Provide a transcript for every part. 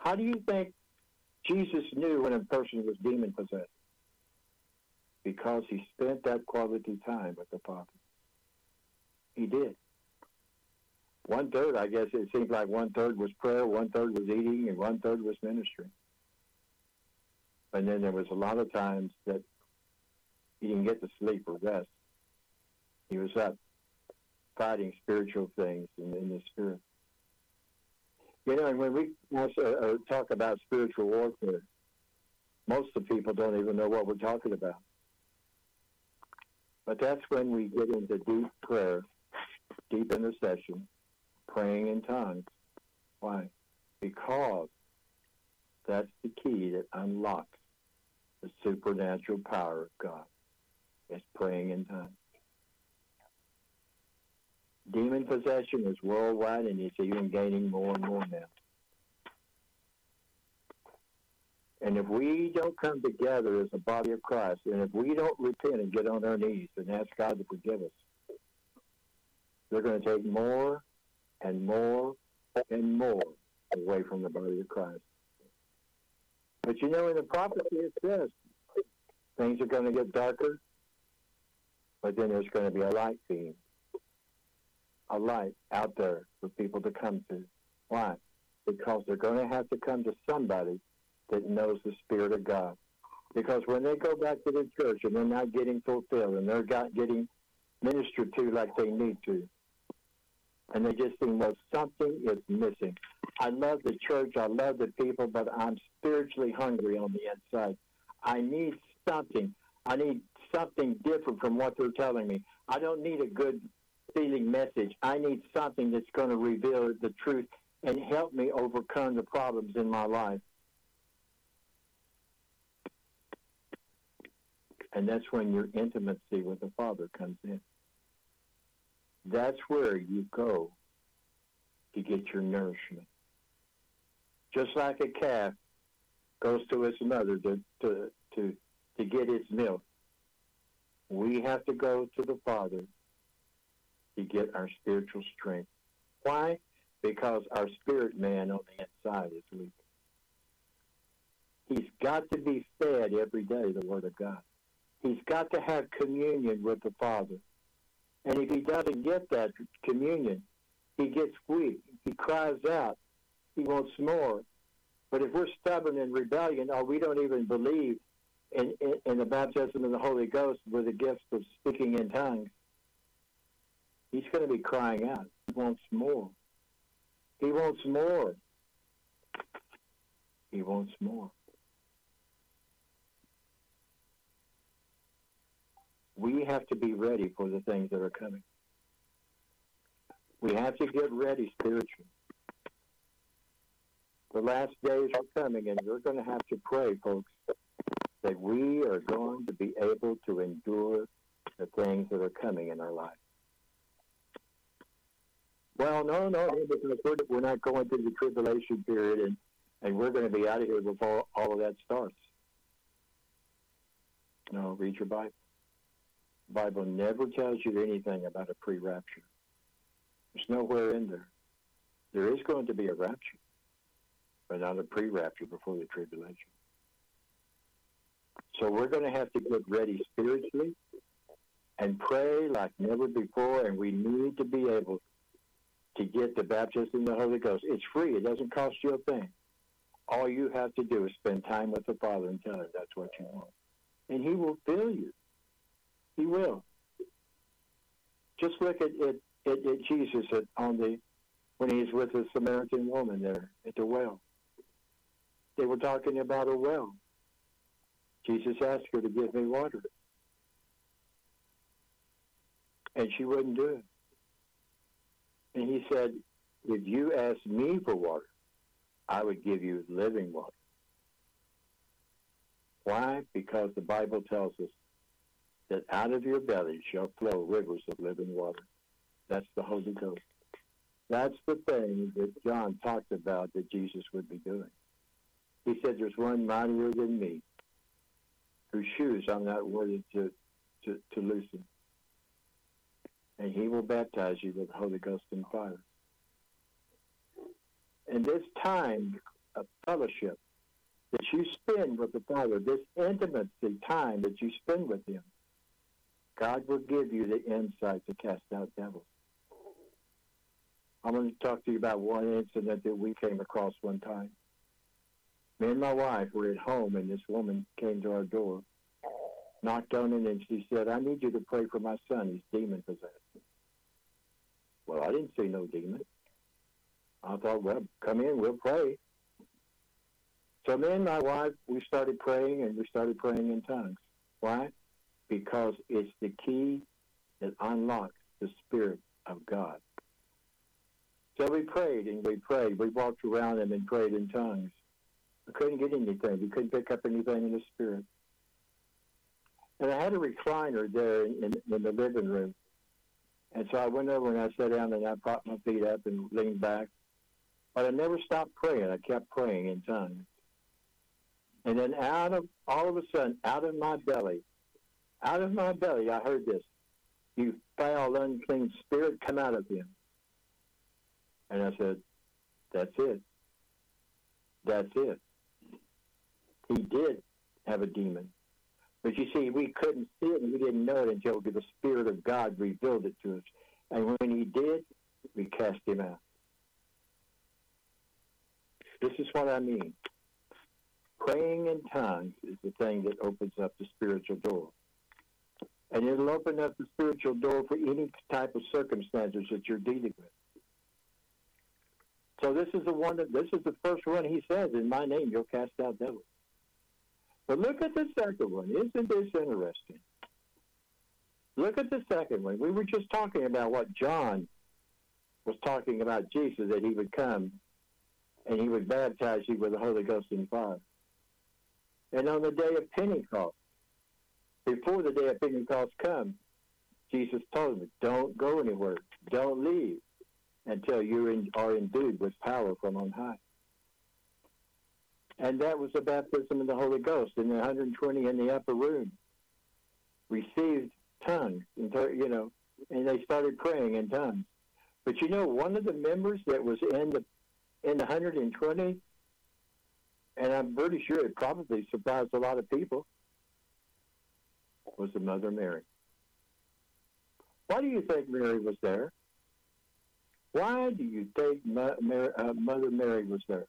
How do you think Jesus knew when a person was demon-possessed? Because he spent that quality time with the Father. He did. 1/3, I guess it seems like 1/3 was prayer, 1/3 was eating, and 1/3 was ministry. And then there was a lot of times that he didn't get to sleep or rest. He was up fighting spiritual things in the spirit. And when we talk about spiritual warfare, most of the people don't even know what we're talking about. But that's when we get into deep prayer, deep intercession, praying in tongues. Why? Because that's the key that unlocks the supernatural power of God. It's praying in tongues. Demon possession is worldwide, and it's even gaining more and more now. And if we don't come together as a body of Christ, and if we don't repent and get on our knees and ask God to forgive us, they're going to take more and more and more away from the body of Christ. But in the prophecy it says things are going to get darker, but then there's going to be a light beam. A light out there for people to come to. Why? Because they're going to have to come to somebody that knows the Spirit of God. Because when they go back to the church and they're not getting fulfilled and they're not getting ministered to like they need to, and they just think, well, something is missing. I love the church, I love the people, but I'm spiritually hungry on the inside. I need something. I need something different from what they're telling me. I don't need a good feeling message. I need something that's going to reveal the truth and help me overcome the problems in my life. And that's when your intimacy with the Father comes in. That's where you go to get your nourishment. Just like a calf goes to its mother to get its milk, we have to go to the Father to get our spiritual strength. Why? Because our spirit man on the inside is weak. He's got to be fed every day, the Word of God. He's got to have communion with the Father. And if he doesn't get that communion, he gets weak. He cries out. He wants more. But if we're stubborn in rebellion, or we don't even believe in the baptism of the Holy Ghost with the gift of speaking in tongues, he's going to be crying out. He wants more. He wants more. He wants more. We have to be ready for the things that are coming. We have to get ready spiritually. The last days are coming, and we're going to have to pray, folks, that we are going to be able to endure the things that are coming in our life. Well, no, because we're not going through the tribulation period, and we're going to be out of here before all of that starts. No, read your Bible. The Bible never tells you anything about a pre-rapture. There's nowhere in there. There is going to be a rapture, but not a pre-rapture before the tribulation. So we're going to have to get ready spiritually and pray like never before, and we need to be able to get the baptism in the Holy Ghost. It's free. It doesn't cost you a thing. All you have to do is spend time with the Father and tell him that's what you want. And he will fill you. He will. Just look at Jesus when he's with the Samaritan woman there at the well. They were talking about a well. Jesus asked her to give me water. And she wouldn't do it. And he said, if you ask me for water, I would give you living water. Why? Because the Bible tells us that out of your belly shall flow rivers of living water. That's the Holy Ghost. That's the thing that John talked about that Jesus would be doing. He said, there's one mightier than me, whose shoes I'm not worthy to loosen. And he will baptize you with the Holy Ghost and fire. And this time of fellowship that you spend with the Father, this intimacy time that you spend with Him, God will give you the insight to cast out devils. I'm going to talk to you about one incident that we came across one time. Me and my wife were at home, and this woman came to our door, knocked on it, and she said, I need you to pray for my son. He's demon-possessed. Well, I didn't see no demon. I thought, well, come in, we'll pray. So me and my wife, we started praying, and we started praying in tongues. Why? Because it's the key that unlocks the Spirit of God. So we prayed, and we prayed. We walked around him and prayed in tongues. We couldn't get anything. We couldn't pick up anything in the Spirit. And I had a recliner there in the living room. And so I went over and I sat down and I propped my feet up and leaned back. But I never stopped praying. I kept praying in tongues. And then all of a sudden, out of my belly, I heard this. You foul, unclean spirit, come out of him. And I said, that's it. That's it. He did have a demon. But you see, we couldn't see it and we didn't know it until the Spirit of God revealed it to us. And when he did, we cast him out. This is what I mean. Praying in tongues is the thing that opens up the spiritual door. And it'll open up the spiritual door for any type of circumstances that you're dealing with. So this is the first one he says, in my name you'll cast out devils. But look at the second one. Isn't this interesting? Look at the second one. We were just talking about what John was talking about Jesus, that he would come and he would baptize you with the Holy Ghost and fire. And on the day of Pentecost, before the day of Pentecost comes, Jesus told him, don't go anywhere. Don't leave until you are endued with power from on high. And that was the baptism of the Holy Ghost. And the 120 in the upper room received tongues, and they started praying in tongues. But one of the members that was in the 120, and I'm pretty sure it probably surprised a lot of people, was the Mother Mary. Why do you think Mary was there? Why do you think Mother Mary was there?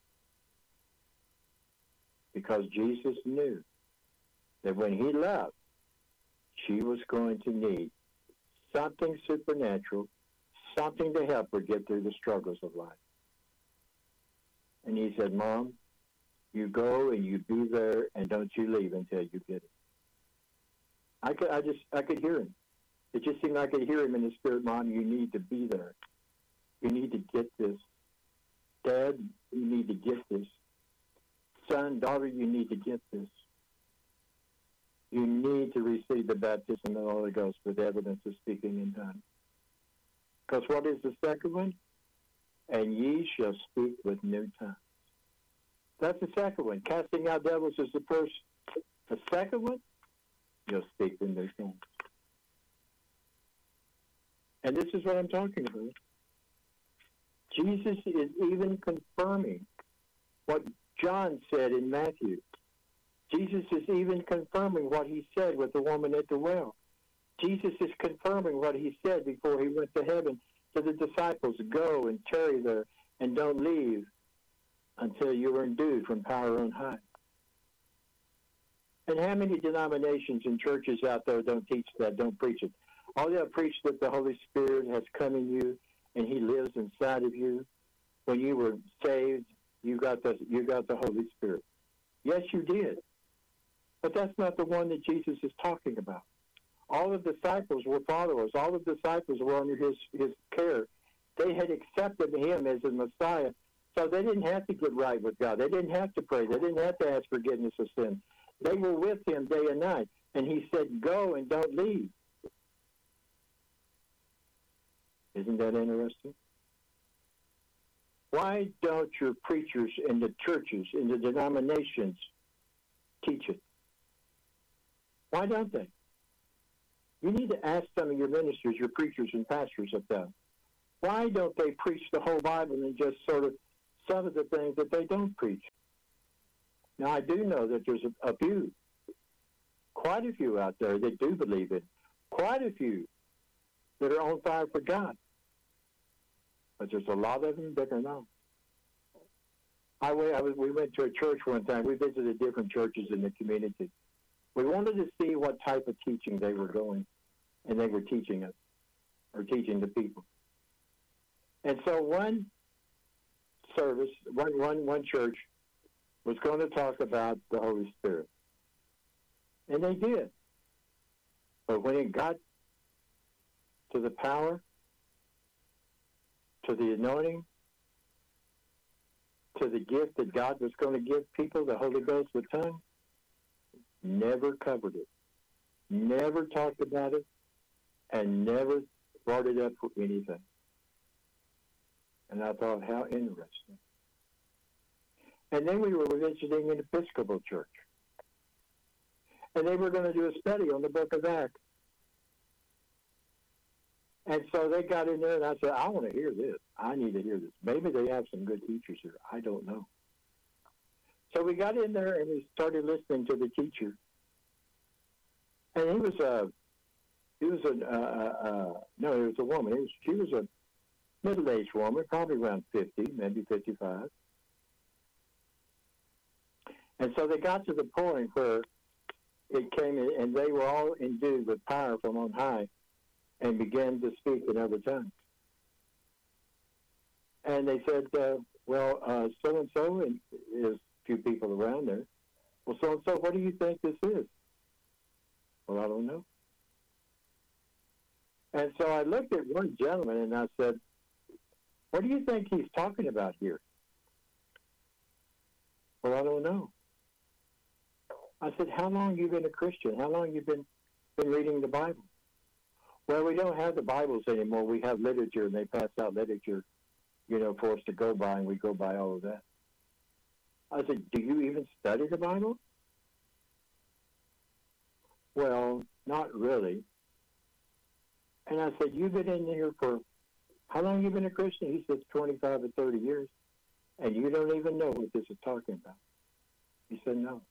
Because Jesus knew that when he left, she was going to need something supernatural, something to help her get through the struggles of life. And he said, Mom, you go and you be there and don't you leave until you get it. I could hear him. It just seemed like I could hear him in the spirit, Mom, you need to be there. You need to get this. Dad, you need to get this. Son, daughter, you need to get this. You need to receive the baptism of the Holy Ghost with evidence of speaking in tongues. Because what is the second one? And ye shall speak with new tongues. That's the second one. Casting out devils is the first. The second one, you'll speak with new tongues. And this is what I'm talking about. Jesus is even confirming what John said in Matthew. Jesus is even confirming what he said with the woman at the well. Jesus is confirming what he said before he went to heaven to the disciples, go and tarry there and don't leave until you are endued from power on high. And how many denominations and churches out there don't teach that, don't preach it? All they'll preach that the Holy Spirit has come in you and he lives inside of you. When you were saved, you got the Holy Spirit. Yes, you did. But that's not the one that Jesus is talking about. All the disciples were followers. All the disciples were under his care. They had accepted him as the Messiah, so they didn't have to get right with God. They didn't have to pray. They didn't have to ask forgiveness of sin. They were with him day and night. And he said, go and don't leave. Isn't that interesting? Why don't your preachers in the churches, in the denominations, teach it? Why don't they? You need to ask some of your ministers, your preachers and pastors of that. Why don't they preach the whole Bible and just sort of some of the things that they don't preach. Now, I do know that there's a few, quite a few out there that do believe it, quite a few that are on fire for God. But there's a lot of them that are not. We went to a church one time. We visited different churches in the community. We wanted to see what type of teaching they were going, and they were teaching us, or teaching the people. And so one service, one church was going to talk about the Holy Spirit. And they did. But when it got to the power, to the anointing, to the gift that God was going to give people, the Holy Ghost with tongues, never covered it, never talked about it, and never brought it up for anything. And I thought, how interesting. And then we were visiting an Episcopal church. And they were going to do a study on the book of Acts. And so they got in there, and I said, I want to hear this. I need to hear this. Maybe they have some good teachers here. I don't know. So we got in there, and we started listening to the teacher. And he was a woman. She was a middle-aged woman, probably around 50, maybe 55. And so they got to the point where it came in, and they were all endued with power from on high and began to speak in other tongues. And they said, so-and-so, and there's a few people around there. Well, so-and-so, what do you think this is? Well, I don't know. And so I looked at one gentleman, and I said, what do you think he's talking about here? Well, I don't know. I said, how long have you been a Christian? How long have you been reading the Bible? Well, we don't have the Bibles anymore. We have literature, and they pass out literature, for us to go by, and we go by all of that. I said, do you even study the Bible? Well, not really. And I said, you've been in here for, how long have you been a Christian? He said, 25 or 30 years. And you don't even know what this is talking about. He said, no.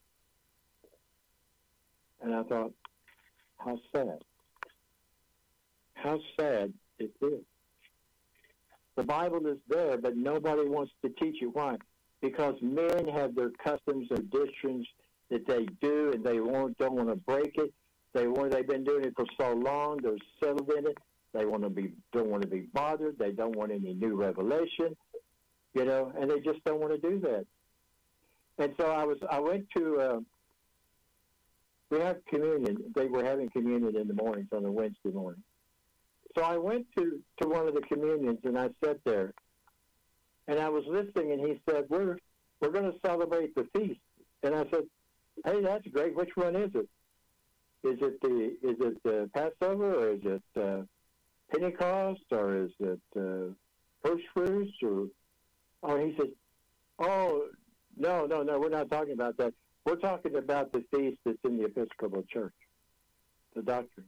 And I thought, how sad. How sad is this? The Bible is there, but nobody wants to teach it. Why? Because men have their customs or traditions that they do, and they don't want to break it. They've been doing it for so long. They're settled in it. They don't want to be bothered. They don't want any new revelation, and they just don't want to do that. And so I went to. We have communion. They were having communion in the mornings on a Wednesday morning. So I went to one of the communions, and I sat there, and I was listening, and he said, "We're going to celebrate the feast." And I said, "Hey, that's great. Which one is it? Is it the Passover, or is it Pentecost, or is it First Fruits?" He said, "Oh, no, we're not talking about that. We're talking about the feast that's in the Episcopal Church, the doctrine."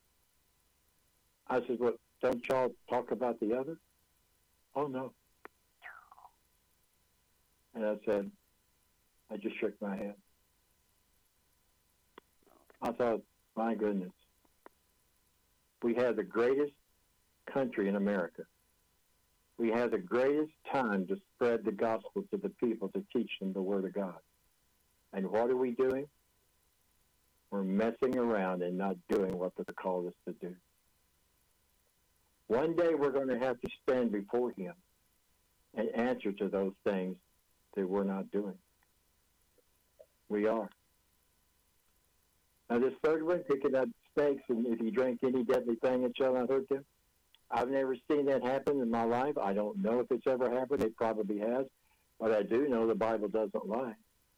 I said, "Well, don't y'all talk about the other?" "Oh, no." And I just shook my head. I thought, my goodness, we have the greatest country in America. We have the greatest time to spread the gospel to the people, to teach them the Word of God. And what are we doing? We're messing around and not doing what they're called us to do. One day we're going to have to stand before Him and answer to those things that we're not doing. We are. Now, this third one, picking up snakes, and if you drink any deadly thing, it shall not hurt them. I've never seen that happen in my life. I don't know if it's ever happened. It probably has. But I do know the Bible doesn't lie.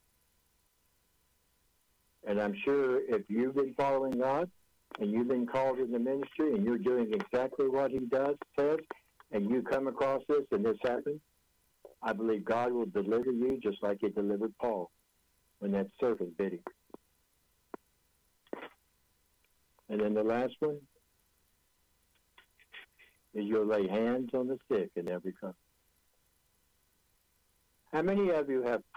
And I'm sure if you've been following God, and you've been called in the ministry, and you're doing exactly what He says, and you come across this, and this happens, I believe God will deliver you just like He delivered Paul when that serpent bit him. And then the last one is you'll lay hands on the sick and they'll recover. How many of you have